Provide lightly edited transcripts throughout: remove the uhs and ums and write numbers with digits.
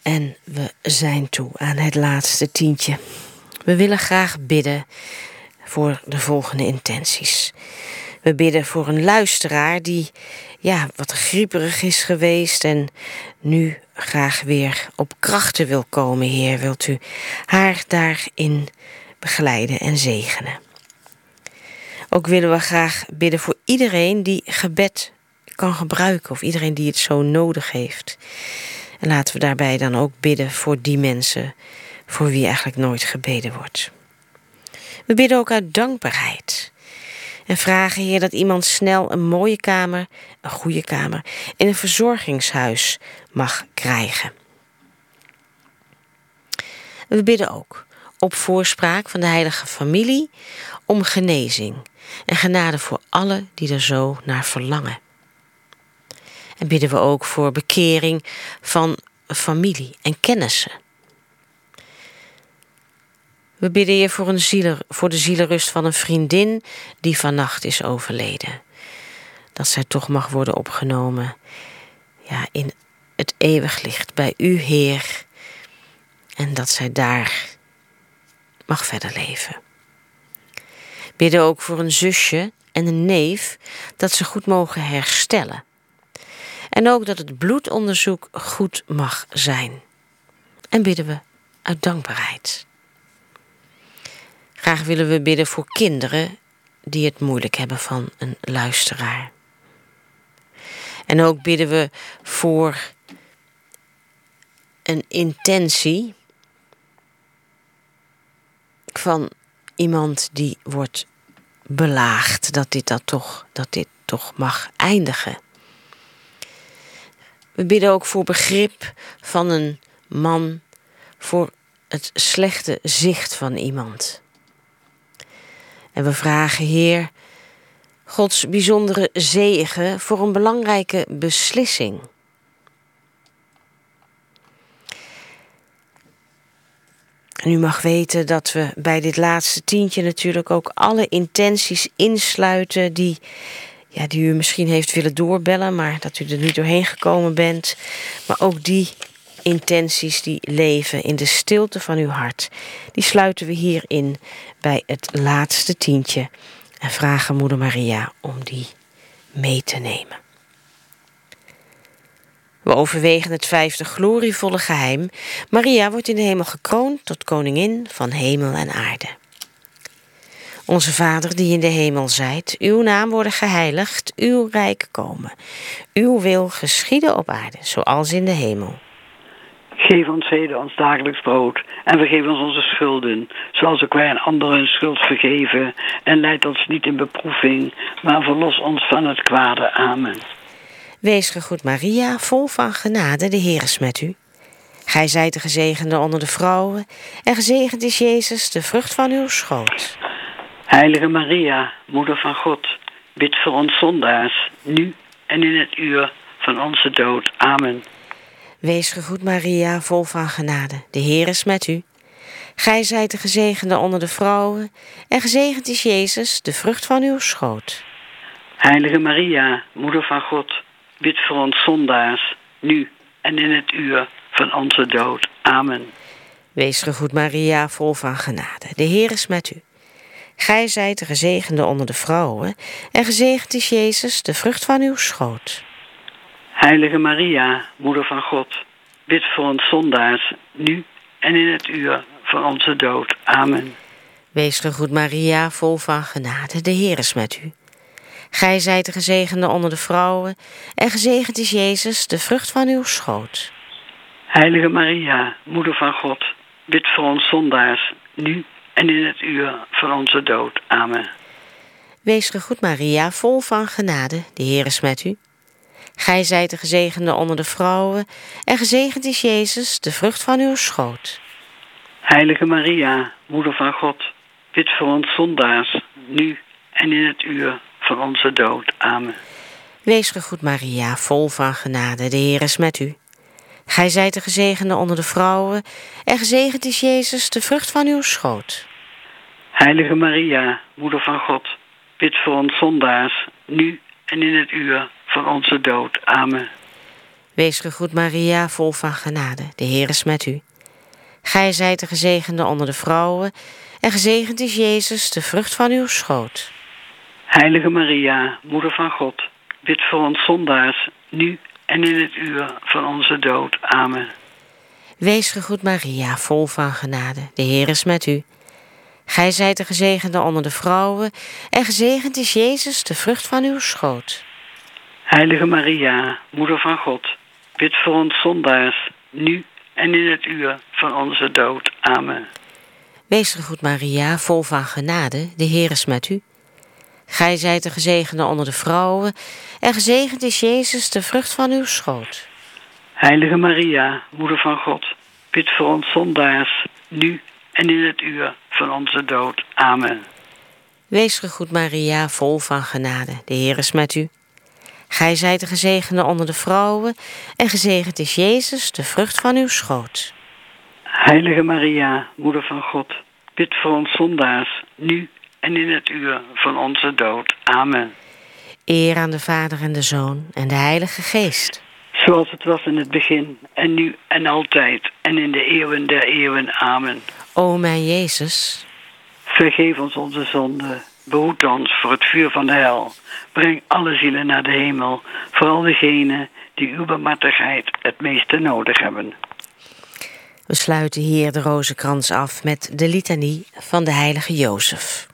En we zijn toe aan het laatste tientje. We willen graag bidden voor de volgende intenties. We bidden voor een luisteraar die wat grieperig is geweest en nu graag weer op krachten wil komen, Heer. Wilt u haar daarin begeleiden en zegenen. Ook willen we graag bidden voor iedereen die gebed kan gebruiken of iedereen die het zo nodig heeft. En laten we daarbij dan ook bidden voor die mensen voor wie eigenlijk nooit gebeden wordt. We bidden ook uit dankbaarheid. En vragen, Heer, dat iemand snel een mooie kamer, een goede kamer, in een verzorgingshuis mag krijgen. We bidden ook op voorspraak van de heilige familie om genezing en genade voor allen die er zo naar verlangen. En bidden we ook voor bekering van familie en kennissen. We bidden je voor de zielenrust van een vriendin die vannacht is overleden. Dat zij toch mag worden opgenomen in het eeuwig licht bij u, Heer. En dat zij daar mag verder leven. Bidden ook voor een zusje en een neef dat ze goed mogen herstellen. En ook dat het bloedonderzoek goed mag zijn. En bidden we uit dankbaarheid. Graag willen we bidden voor kinderen die het moeilijk hebben van een luisteraar. En ook bidden we voor een intentie van iemand die wordt belaagd, dat dit toch mag eindigen. We bidden ook voor begrip van een man voor het slechte zicht van iemand. En we vragen, Heer, Gods bijzondere zegen voor een belangrijke beslissing. En u mag weten dat we bij dit laatste tientje natuurlijk ook alle intenties insluiten die u misschien heeft willen doorbellen, maar dat u er niet doorheen gekomen bent. Maar ook die intenties die leven in de stilte van uw hart, die sluiten we hierin bij het laatste tientje en vragen Moeder Maria om die mee te nemen. We overwegen het 5e glorievolle geheim. Maria wordt in de hemel gekroond tot koningin van hemel en aarde. Onze Vader die in de hemel zijt, uw naam worden geheiligd, uw rijk komen. Uw wil geschieden op aarde, zoals in de hemel. Geef ons heden ons dagelijks brood en vergeef ons onze schulden, zoals ook wij aan anderen hun schuld vergeven. En leid ons niet in beproeving, maar verlos ons van het kwade. Amen. Wees gegroet Maria, vol van genade, de Heer is met u. Gij zijt de gezegende onder de vrouwen, en gezegend is Jezus, de vrucht van uw schoot. Heilige Maria, Moeder van God, bid voor ons zondaars, nu en in het uur van onze dood. Amen. Wees gegroet Maria, vol van genade, de Heer is met u. Gij zijt de gezegende onder de vrouwen, en gezegend is Jezus, de vrucht van uw schoot. Heilige Maria, Moeder van God, bid voor ons zondaars, nu en in het uur van onze dood. Amen. Wees gegroet Maria, vol van genade, de Heer is met u. Gij zijt de gezegende onder de vrouwen, en gezegend is Jezus, de vrucht van uw schoot. Heilige Maria, Moeder van God, bid voor ons zondaars, nu en in het uur van onze dood. Amen. Wees gegroet Maria, vol van genade, de Heer is met u. Gij zijt de gezegende onder de vrouwen, en gezegend is Jezus, de vrucht van uw schoot. Heilige Maria, Moeder van God, bid voor ons zondaars, nu en in het uur van onze dood. Amen. Wees gegroet Maria, vol van genade, de Heer is met u. Gij zijt de gezegende onder de vrouwen, en gezegend is Jezus, de vrucht van uw schoot. Heilige Maria, Moeder van God, bid voor ons zondaars, nu en in het uur van onze dood. Amen. Wees gegroet Maria, vol van genade, de Heer is met u. Gij zijt de gezegende onder de vrouwen, en gezegend is Jezus, de vrucht van uw schoot. Heilige Maria, Moeder van God, bid voor ons zondaars, nu en in het uur van onze dood. Amen. Wees gegroet Maria, vol van genade, de Heer is met u. Gij zijt de gezegende onder de vrouwen, en gezegend is Jezus, de vrucht van uw schoot. Heilige Maria, Moeder van God, bid voor ons zondaars, nu en in het uur van onze dood. Amen. Wees gegroet Maria, vol van genade, de Heer is met u. Gij zijt de gezegende onder de vrouwen, en gezegend is Jezus, de vrucht van uw schoot. Heilige Maria, Moeder van God, bid voor ons zondaars, nu en in het uur van onze dood. Amen. Wees gegroet Maria, vol van genade, de Heer is met u. Gij zijt de gezegende onder de vrouwen, en gezegend is Jezus, de vrucht van uw schoot. Heilige Maria, Moeder van God, bid voor ons zondaars, nu en in het uur van onze dood. Amen. Wees gegroet Maria, vol van genade, de Heer is met u. Gij zijt de gezegende onder de vrouwen, en gezegend is Jezus, de vrucht van uw schoot. Heilige Maria, Moeder van God, bid voor ons zondaars, nu en in het uur van onze dood. Amen. Eer aan de Vader en de Zoon en de Heilige Geest. Zoals het was in het begin, en nu en altijd, en in de eeuwen der eeuwen. Amen. O mijn Jezus, vergeef ons onze zonden, behoed ons voor het vuur van de hel. Breng alle zielen naar de hemel, vooral degenen die uw barmhartigheid het meeste nodig hebben. we sluiten hier de rozenkrans af met de litanie van de heilige Jozef.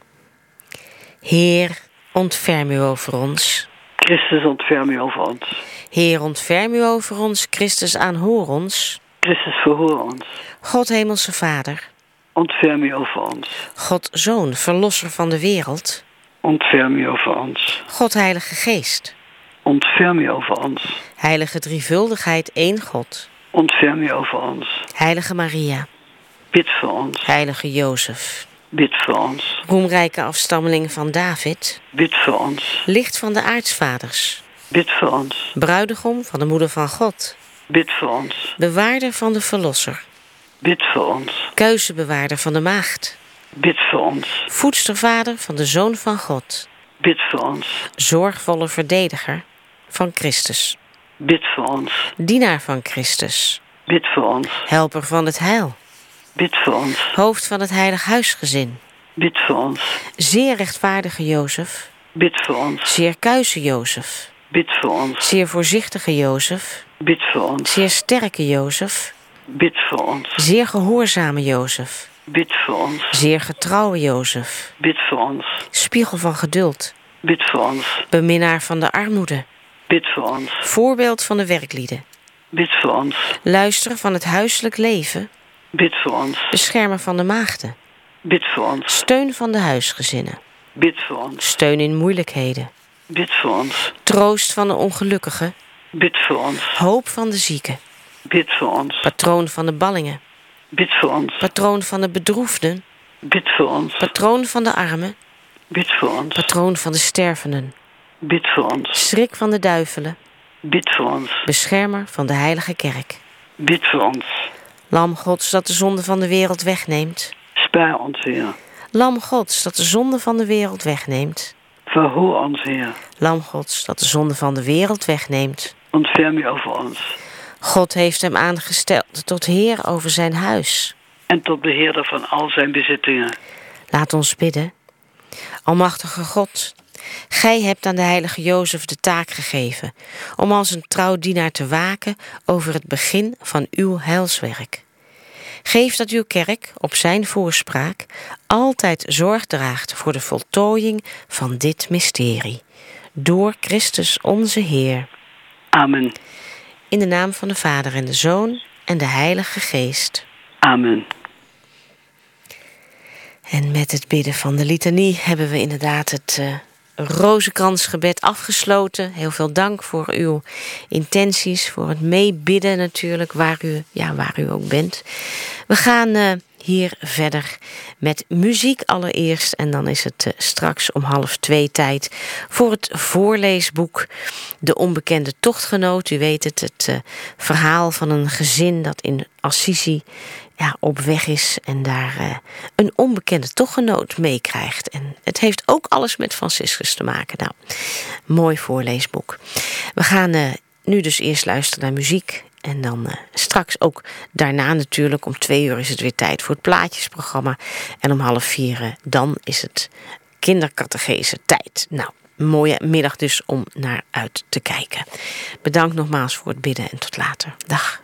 Heer, ontferm u over ons. Christus, ontferm u over ons. Heer, ontferm u over ons. Christus, aanhoor ons. Christus, verhoor ons. God, hemelse Vader. Ontferm u over ons. God, Zoon, verlosser van de wereld. Ontferm u over ons. God, Heilige Geest. Ontferm u over ons. Heilige drievuldigheid, één God. Ontferm u over ons. Heilige Maria. Bid voor ons. Heilige Jozef. Bid voor ons. Roemrijke afstammeling van David. Bid voor ons. Licht van de aartsvaders. Bid voor ons. Bruidegom van de moeder van God. Bid voor ons. Bewaarder van de verlosser. Bid voor ons. Keuzebewaarder van de maagd. Bid voor ons. Voedstervader van de Zoon van God. Bid voor ons. Zorgvolle verdediger van Christus. Bid voor ons. Dienaar van Christus. Bid voor ons. Helper van het heil. Bid voor ons. Hoofd van het heilig huisgezin. Bid voor ons. Zeer rechtvaardige Jozef. Bid voor ons. Zeer kuise Jozef. Bid voor ons. Zeer voorzichtige Jozef. Bid voor ons. Zeer sterke Jozef. Bid voor ons. Zeer gehoorzame Jozef. Bid voor ons. Zeer getrouwe Jozef. Bid voor ons. Spiegel van geduld. Bid voor ons. Beminnaar van de armoede. Bid voor ons. Voorbeeld van de werklieden. Bid voor ons. Luisteren van het huiselijk leven. Bid voor ons. Beschermer van de maagden. Bid voor ons. Steun van de huisgezinnen. Bid voor ons. Steun in moeilijkheden. Bid voor ons. Troost van de ongelukkigen. Bid voor ons. Hoop van de zieken. Bid voor ons. Patroon van de ballingen. Bid voor ons. Patroon van de bedroefden. Bid voor ons. Patroon van de armen. Bid voor ons. Patroon van de stervenden. Bid voor ons. Schrik van de duivelen. Bid voor ons. Beschermer van de heilige kerk. Bid voor ons. Lam Gods dat de zonde van de wereld wegneemt. Spaar ons, Heer. Lam Gods dat de zonde van de wereld wegneemt. Verhoor ons, Heer. Lam Gods dat de zonde van de wereld wegneemt. Ontferm u over ons. God heeft hem aangesteld tot Heer over zijn huis. En tot beheerder van al zijn bezittingen. Laat ons bidden. Almachtige God, gij hebt aan de heilige Jozef de taak gegeven om als een trouw dienaar te waken over het begin van uw heilswerk. Geef dat uw kerk op zijn voorspraak altijd zorg draagt voor de voltooiing van dit mysterie. Door Christus onze Heer. Amen. In de naam van de Vader en de Zoon en de Heilige Geest. Amen. En met het bidden van de litanie hebben we inderdaad het rozenkransgebed afgesloten. Heel veel dank voor uw intenties, voor het meebidden natuurlijk, waar u ook bent. We gaan hier verder met muziek allereerst. En dan is het straks om 1:30 tijd voor het voorleesboek De Onbekende Tochtgenoot. U weet het verhaal van een gezin dat in Assisi op weg is en daar een onbekende tochtgenoot meekrijgt. En het heeft ook alles met Franciscus te maken. Nou, mooi voorleesboek. We gaan nu dus eerst luisteren naar muziek. En dan straks ook daarna natuurlijk om 2 uur is het weer tijd voor het plaatjesprogramma. En om 3:30 dan is het kindercatechese tijd. Nou, een mooie middag dus om naar uit te kijken. Bedankt nogmaals voor het bidden en tot later. Dag.